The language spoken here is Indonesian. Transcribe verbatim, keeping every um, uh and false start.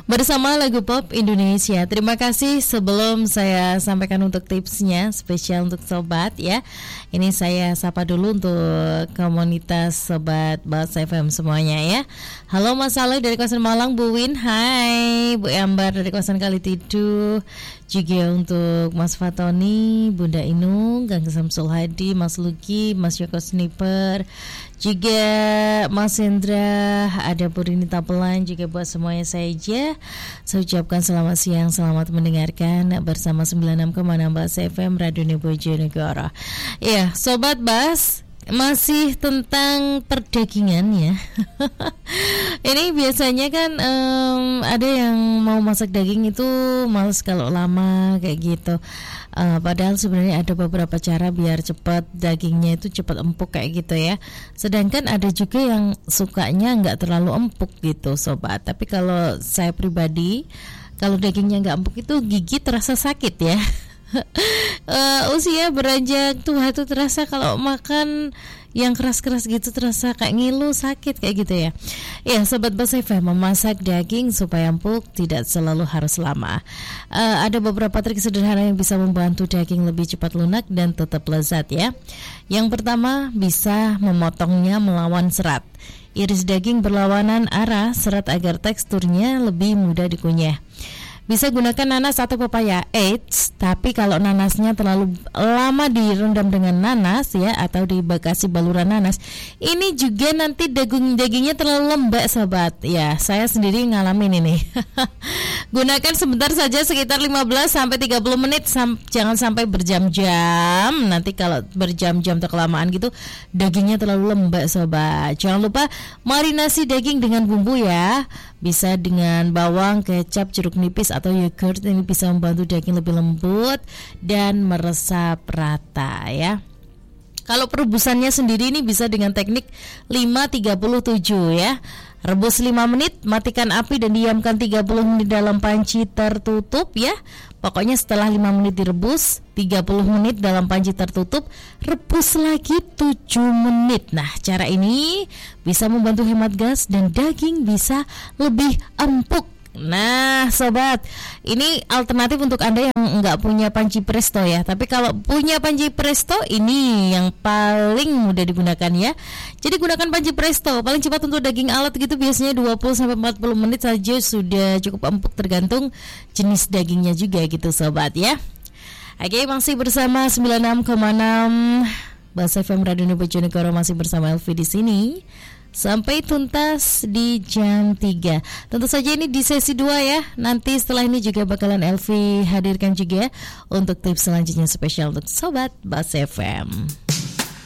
bersama lagu pop Indonesia. Terima kasih sebelum saya sampaikan untuk tipsnya spesial untuk sobat ya. Ini saya sapa dulu untuk komunitas sobat Bas F M semuanya ya. Halo Mas Saleh dari kawasan Malang, Bu Win. Hai Bu Ambar dari kawasan Kalitidu. Juga untuk Mas Fatoni, Bunda Inung, Kang Samsul Hadi, Mas Luki, Mas Yoko Sniper, juga Mas Hendra, ada Purini Tapelan, juga buat semuanya saja. Saya ucapkan selamat siang, selamat mendengarkan bersama sembilan puluh enam koma enam Bas F M Radio Bojonegoro. Ya, Sobat Bas, masih tentang perdagingan ya. Ini biasanya kan um, ada yang mau masak daging itu males kalau lama kayak gitu. Uh, padahal sebenarnya ada beberapa cara biar cepat dagingnya itu cepat empuk kayak gitu ya. Sedangkan ada juga yang sukanya nggak terlalu empuk gitu sobat. Tapi kalau saya pribadi, kalau dagingnya nggak empuk itu gigi terasa sakit ya. uh, usia beranjak tua itu terasa kalau makan yang keras-keras gitu terasa kayak ngilu, sakit kayak gitu ya. Ya sobat Bas F M, memasak daging supaya empuk tidak selalu harus lama. uh, Ada beberapa trik sederhana yang bisa membantu daging lebih cepat lunak dan tetap lezat ya. Yang pertama, bisa memotongnya melawan serat. Iris daging berlawanan arah serat agar teksturnya lebih mudah dikunyah. Bisa gunakan nanas atau pepaya. Eits, tapi kalau nanasnya terlalu lama direndam dengan nanas ya, atau dibakasi baluran nanas, ini juga nanti daging-dagingnya terlalu lembek sobat. Ya, saya sendiri ngalamin ini. Gunakan sebentar saja, sekitar lima belas sampai tiga puluh menit, sam- jangan sampai berjam-jam. Nanti kalau berjam-jam atau kelamaan gitu, dagingnya terlalu lembek sobat. Jangan lupa marinasi daging dengan bumbu ya. Bisa dengan bawang, kecap, jeruk nipis atau yogurt. Ini bisa membantu daging lebih lembut dan meresap rata ya. Kalau perebusannya sendiri ini bisa dengan teknik lima tiga puluh tujuh ya. Rebus lima menit, matikan api dan diamkan tiga puluh menit dalam panci tertutup ya. Pokoknya setelah lima menit direbus, tiga puluh menit dalam panci tertutup, rebus lagi tujuh menit. Nah, cara ini bisa membantu hemat gas dan daging bisa lebih empuk. Nah sobat, ini alternatif untuk Anda yang nggak punya panci presto ya. Tapi kalau punya panci presto, ini yang paling mudah digunakan ya. Jadi gunakan panci presto. Paling cepat untuk daging alat gitu biasanya dua puluh sampai empat puluh menit saja sudah cukup empuk, tergantung jenis dagingnya juga gitu sobat ya. Oke, masih bersama sembilan puluh enam koma enam Bas F M Radio Bojonegoro, masih bersama Elvi di sini sampai tuntas di jam tiga. Tentu saja ini di sesi dua ya. Nanti setelah ini juga bakalan Elvi hadirkan juga untuk tips selanjutnya spesial untuk sobat Bas F M.